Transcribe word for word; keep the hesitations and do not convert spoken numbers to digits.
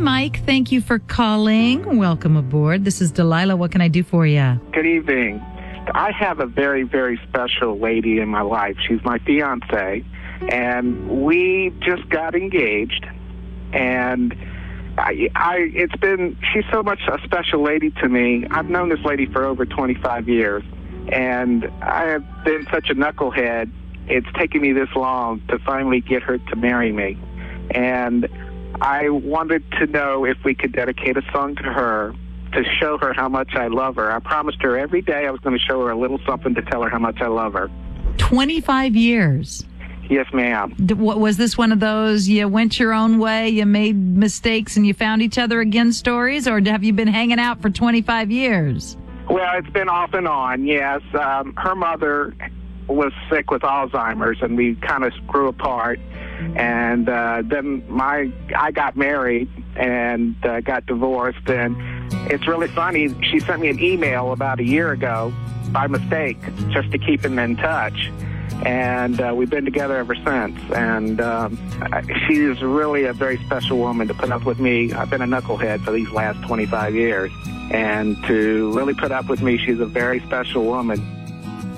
Mike. Thank you for calling. Welcome aboard. This is Delilah. What can I do for you? Good evening. I have a very, very special lady in my life. She's my fiance, and we just got engaged. And I, I, it's been, she's so much a special lady to me. I've known this lady for over twenty-five years, and I have been such a knucklehead. It's taken me this long to finally get her to marry me. And I wanted to know if we could dedicate a song to her to show her how much I love her. I promised her every day I was going to show her a little something to tell her how much I love her. twenty-five years. Yes, ma'am. D- what, was this one of those you went your own way, you made mistakes, and you found each other again stories, or have you been hanging out for twenty-five years? Well, it's been off and on, yes. Um, her mother was sick with Alzheimer's, and we kind of grew apart. And uh, then my I got married and uh, got divorced, and it's really funny. She sent me an email about a year ago by mistake just to keep him in touch. And uh, we've been together ever since. And um, she is really a very special woman to put up with me. I've been a knucklehead for these last twenty-five years. And to really put up with me, she's a very special woman.